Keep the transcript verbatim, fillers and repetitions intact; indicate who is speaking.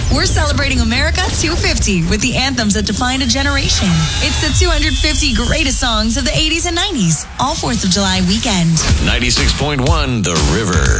Speaker 1: We're celebrating America two fifty with the anthems that defined a generation. It's the two hundred fifty greatest songs of the eighties and nineties, all fourth of July weekend.
Speaker 2: ninety-six point one The River.